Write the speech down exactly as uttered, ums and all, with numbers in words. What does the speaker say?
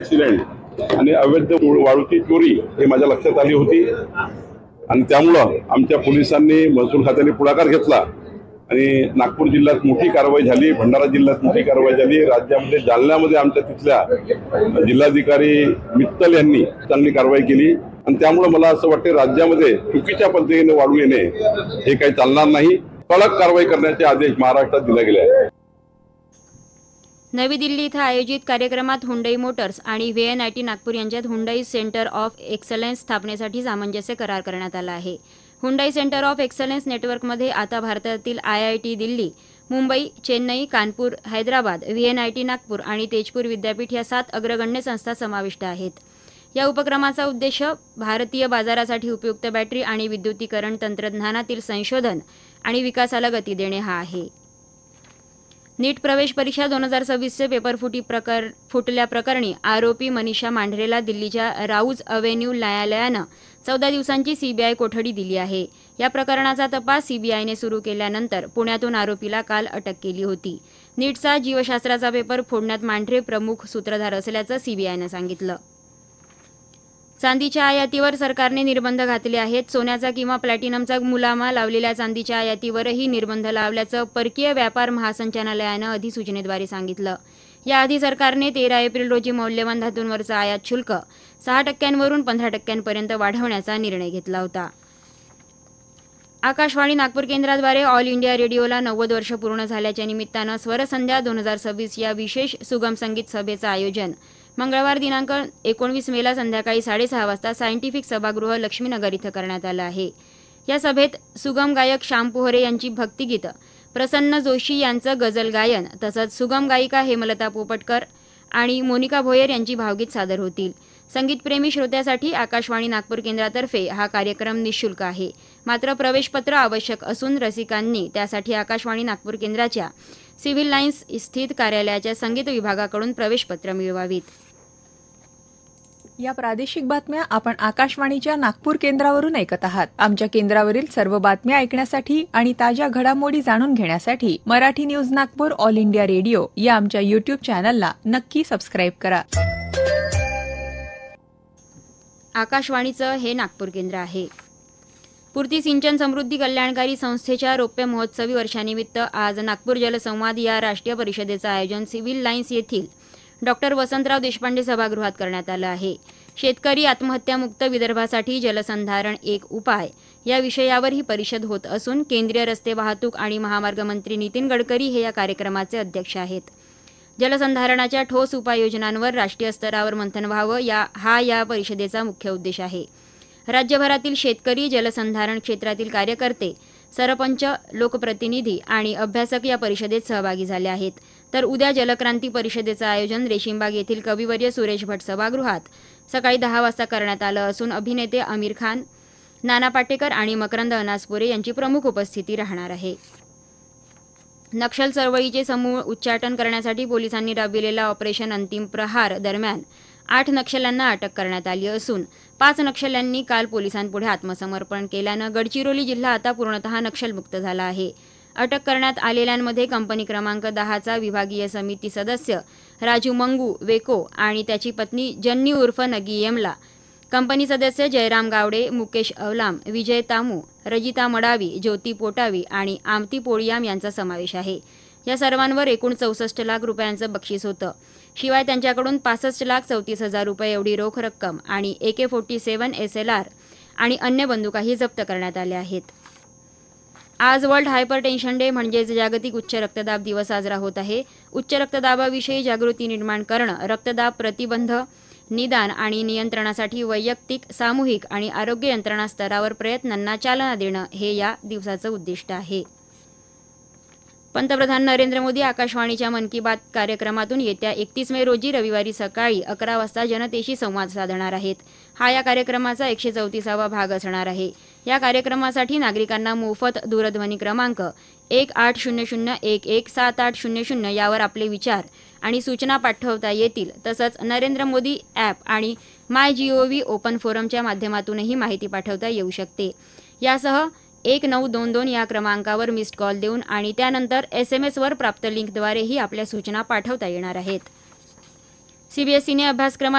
Accident आणि अवैध वाळूची चोरी हे माझ्या लक्षात आली होती आणि त्यामुळं आमच्या पोलिसांनी महसूल खात्याने पुढाकार घेतला आणि नागपूर जिल्ह्यात मोठी कारवाई झाली, भंडारा जिल्ह्यात मोठी कारवाई झाली, राज्यामध्ये जालन्यामध्ये आमच्या तिथल्या जिल्हाधिकारी मित्तल यांनी चांगली कारवाई केली आणि त्यामुळे मला असं वाटतं राज्यामध्ये चुकीच्या पद्धतीने वाढू येणे हे काही चालणार नाही. कडक कारवाई करण्याचे आदेश महाराष्ट्रात दिले गेले आहेत. नवी दिल्ली इथं आयोजित कार्यक्रमात हुंडई मोटर्स आणि V N I T Nagpur यांच्यात हुंडई सेंटर ऑफ एक्सलन्स स्थापनेसाठी सामंजस्य करार करण्यात आला आहे. हुंडई सेंटर ऑफ एक्सलन्स नेटवर्कमध्ये आता भारतातील I I T Delhi, Mumbai, Chennai, Kanpur, Hyderabad, V N I T Nagpur आणि तेजपूर विद्यापीठ या सात अग्रगण्य संस्था समाविष्ट आहेत. या उपक्रमाचा उद्देश भारतीय बाजारासाठी उपयुक्त बॅटरी आणि विद्युतीकरण तंत्रज्ञानातील संशोधन आणि विकासाला गती देणे हा आहे. नीट प्रवेश परीक्षा दोन हजार सव्वीसचे पेपर फुटी प्रकर फुटल्याप्रकरणी आरोपी मनीषा मांढरेला दिल्लीच्या राऊज अव्हेन्यू न्यायालयानं चौदा दिवसांची सीबीआय कोठडी दिली आहे. या प्रकरणाचा तपास सीबीआयने सुरू केल्यानंतर पुण्यातून आरोपीला काल अटक केली होती. नीटचा जीवशास्त्राचा पेपर फोडण्यात मांढरे प्रमुख सूत्रधार असल्याचं सीबीआयनं सांगितलं. चांदीच्या आयातीवर सरकारने निर्बंध घातले आहेत. सोन्याचा किंवा प्लॅटिनमचा मुलामा लावलेल्या चांदीच्या आयातीवरही निर्बंध लावल्याचं परकीय व्यापार महासंचालनालयानं अधिसूचनेद्वारे सांगितलं. याआधी सरकारने तेरा एप्रिल रोजी मौल्यवान धातूंवरचं आयात शुल्क सहा टक्क्यांवरून पंधरा टक्क्यांपर्यंत वाढवण्याचा निर्णय घेतला होता. आकाशवाणी नागपूर केंद्राद्वारे ऑल इंडिया रेडिओला नव्वद वर्ष पूर्ण झाल्याच्या निमित्तानं स्वरसंध्या दोन हजार सव्वीस या विशेष सुगम संगीत सभेचं आयोजन मंगळवार दिनांक एकोणवीस मेला संध्याकाळी साडेसहा वाजता सायंटिफिक सभागृह लक्ष्मीनगर इथं करण्यात आलं आहे. या सभेत सुगम गायक श्याम पोहरे यांची भक्तिगीतं, प्रसन्न जोशी यांचं गझल गायन तसंच सुगम गायिका हेमलता पोपटकर आणि मोनिका भोयर यांची भावगीत सादर होतील. संगीतप्रेमी श्रोत्यासाठी आकाशवाणी नागपूर केंद्रातर्फे हा कार्यक्रम निःशुल्क आहे. मात्र प्रवेशपत्र आवश्यक असून रसिकांनी त्यासाठी आकाशवाणी नागपूर केंद्राच्या सिव्हिल लाईन्स स्थित कार्यालयाच्या संगीत विभागाकडून प्रवेशपत्र मिळवावीत. या प्रादेशिक बातम्या आपण आकाशवाणीच्या नागपूर केंद्रावरून ऐकत आहात. आमच्या केंद्रावरील सर्व बातम्या ऐकण्यासाठी आणि ताज्या घडामोडी जाणून घेण्यासाठी Marathi news Nagpur all India radio या आमच्या यूट्यूब चॅनलला नक्की सबस्क्राईब करा. आकाशवाणीचं हे नागपूर केंद्र आहे. पूर्ती सिंचन समृद्धी कल्याणकारी संस्थेच्या रौप्य महोत्सवी वर्षानिमित्त आज नागपूर जलसंवाद या राष्ट्रीय परिषदेचं आयोजन सिव्हिल लाईन्स येथील डॉक्टर वसंतराव देशपांडे सभागृहात करण्यात आलं आहे. शेतकरी आत्महत्यामुक्त विदर्भासाठी जलसंधारण एक उपाय या विषयावर ही परिषद होत असून केंद्रीय रस्ते वाहतूक आणि महामार्ग मंत्री नितीन गडकरी हे या कार्यक्रमाचे अध्यक्ष आहेत. जलसंधारणाच्या ठोस उपाययोजनांवर राष्ट्रीय स्तरावर मंथन व्हावं या हा या परिषदेचा मुख्य उद्देश आहे. राज्यभरातील शेतकरी, जलसंधारण क्षेत्रातील कार्यकर्ते, सरपंच, लोकप्रतिनिधी आणि अभ्यासक या परिषदेत सहभागी झाले आहेत. तर उद्या जलक्रांती परिषदेचं आयोजन रेशीमबाग येथील कविवर्य सुरेश भट सभागृहात सकाळी दहा वाजता करण्यात आलं असून अभिनेते आमिर खान, नाना पाटेकर आणि मकरंद अनासपुरे यांची प्रमुख उपस्थिती राहणार आहे. नक्षल चळवळीचे समूळ उच्चाटन करण्यासाठी पोलिसांनी राबविलेल्या ऑपरेशन अंतिम प्रहार दरम्यान आठ नक्षल्यांना अटक करण्यात आली असून पाच नक्षल्यांनी काल पोलिसांपुढे आत्मसमर्पण केल्यानं गडचिरोली जिल्हा आता पूर्णतः नक्षलमुक्त झाला आहे. अटक करण्यात आलेल्यांमध्ये कंपनी क्रमांक दहाचा विभागीय समिती सदस्य राजू मंगू वेको आणि त्याची पत्नी जन्नी उर्फ नगी येमला, कंपनी सदस्य जयराम गावडे, मुकेश अवलाम, विजय तामू, रजिता मडावी, ज्योती पोटावी आणि आमती पोळियाम यांचा समावेश आहे. या सर्वांवर एकूण चौसष्ट लाख रुपयांचं बक्षीस होतं. शिवाय त्यांच्याकडून पासष्ट लाख चौतीस हजार रुपये एवढी रोख रक्कम आणि ए के फोर्टी सेवन एस एल आर आणि अन्य बंदुकाही जप्त करण्यात आल्या आहेत. आज वर्ल्ड हायपरटेन्शन डे म्हणजेच जागतिक उच्च रक्तदाब दिवस साजरा होत आहे. उच्च रक्तदाबाविषयी जागृती निर्माण करणं, रक्तदाब प्रतिबंध, निदान आणि नियंत्रणासाठी वैयक्तिक, सामूहिक आणि आरोग्य यंत्रणा स्तरावर प्रयत्नांना चालना देणं हे या दिवसाचं उद्दिष्ट आहे. पंतप्रधान नरेंद्र मोदी आकाशवाणीच्या मन की बात कार्यक्रमातून येत्या एकतीस मे रोजी रविवारी सकाळी अकरा वाजता जनतेशी संवाद साधणार आहेत. हा या कार्यक्रमाचा एकशे चौतीसावा भाग असणार आहे. या कार्यक्रमासाठी नागरिकांना मोफत दूरध्वनी क्रमांक एक आठ शून्य शून्य एक एक सात आठ शून्य शून्य यावर आपले विचार आणि सूचना पाठवता येतील. तसंच नरेंद्र मोदी ॲप आणि माय जी ओ व्ही ओपन फोरमच्या माध्यमातूनही माहिती पाठवता येऊ शकते. यासह एक नऊ दोन दोन या क्रमांकावर मिस्ड कॉल देऊन आणि त्यानंतर एस एम एसवर प्राप्त लिंकद्वारेही आपल्या सूचना पाठवता येणार आहेत. सीबीएसईने अभ्यासक्रमात